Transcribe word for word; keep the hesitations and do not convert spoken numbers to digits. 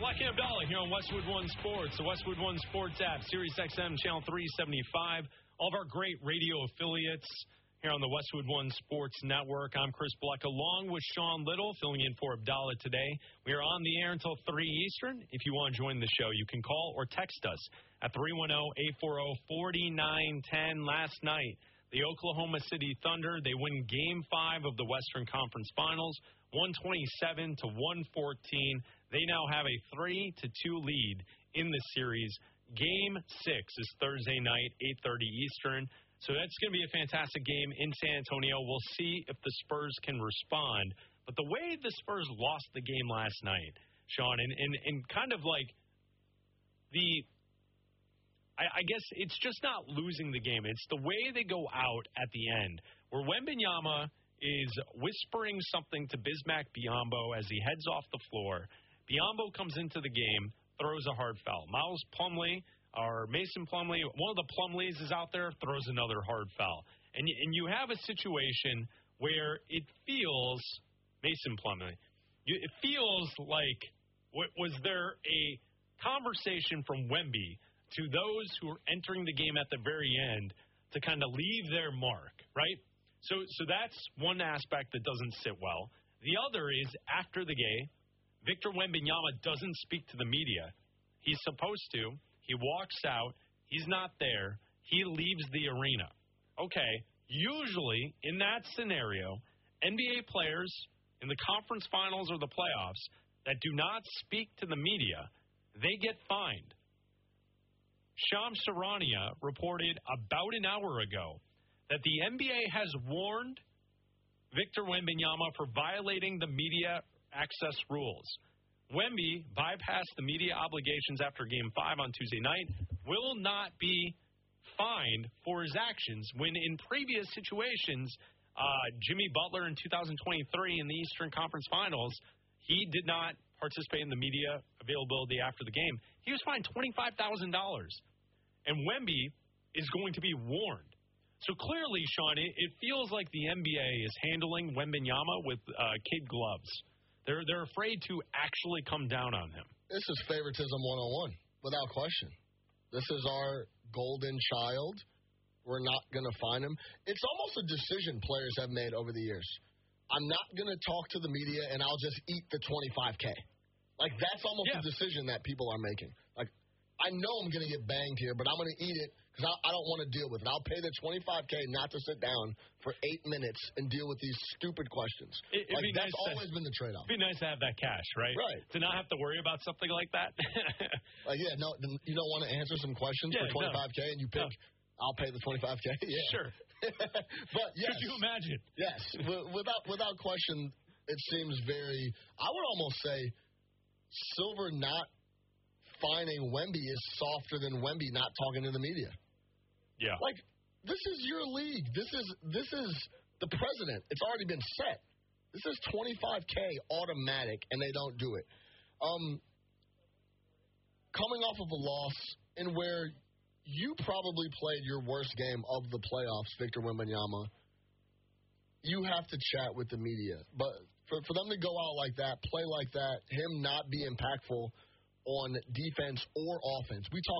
Black and Abdallah here on Westwood One Sports, the Westwood One Sports app, Sirius X M, Channel three seventy-five. All of our great radio affiliates here on the Westwood One Sports Network. I'm Chris Black, along with Sean Little, filling in for Abdallah today. We are on the air until three Eastern. If you want to join the show, you can call or text us at three one zero, eight four zero, four nine one zero. Last night, the Oklahoma City Thunder, they win Game five of the Western Conference Finals, one twenty-seven to one fourteen. They now have a three to two lead in the series. Game six is Thursday night, eight thirty Eastern. So that's going to be a fantastic game in San Antonio. We'll see if the Spurs can respond. But the way the Spurs lost the game last night, Sean, and, and, and kind of like the I, I guess it's just not losing the game. It's the way they go out at the end, where Wembanyama is whispering something to Bismack Biyombo as he heads off the floor. Biyombo comes into the game, throws a hard foul. Miles Plumlee, or Mason Plumlee, one of the Plumlees is out there, throws another hard foul. And, and you have a situation where it feels, Mason Plumlee, it feels like, was there a conversation from Wemby to those who are entering the game at the very end to kind of leave their mark, right? So so that's one aspect that doesn't sit well. The other is, after the game, Victor Wembanyama doesn't speak to the media. He's supposed to. He walks out. He's not there. He leaves the arena. Okay, usually in that scenario, N B A players in the conference finals or the playoffs that do not speak to the media, they get fined. Shams Charania reported about an hour ago that the N B A has warned Victor Wembanyama for violating the media access rules. Wemby bypassed the media obligations after Game five on Tuesday night, will not be fined for his actions when in previous situations, uh, Jimmy Butler in two thousand twenty-three in the Eastern Conference Finals, he did not participate in the media availability after the game. He was fined twenty-five thousand dollars. And Wemby is going to be warned. So clearly, Sean, it, it feels like the N B A is handling Wembanyama with uh, kid gloves. They're they're afraid to actually come down on him. This is favoritism one oh one, without question. This is our golden child. We're not going to find him. It's almost a decision players have made over the years. I'm not going to talk to the media, and I'll just eat the twenty-five K. Like, that's almost yeah. a decision that people are making. Like, I know I'm going to get banged here, but I'm going to eat it because I, I don't want to deal with it. I'll pay the twenty-five K not to sit down for eight minutes and deal with these stupid questions. It, like, that's nice always to, been the trade-off. It'd be nice to have that cash, right? Right. To not have to worry about something like that. Like, yeah, no, you don't want to answer some questions yeah, for twenty-five K no. and you pick, no. I'll pay the twenty-five K? Yeah. Sure. But, yes. Could you imagine? Yes. Without, without question, it seems very, I would almost say, Silver not finding Wemby is softer than Wemby not talking to the media. Yeah. Like, this is your league. This is this is the president. It's already been set. This is twenty-five K automatic, and they don't do it. Um, coming off of a loss in where you probably played your worst game of the playoffs, Victor Wembanyama, you have to chat with the media. But for, for them to go out like that, play like that, him not be impactful on defense or offense. We talk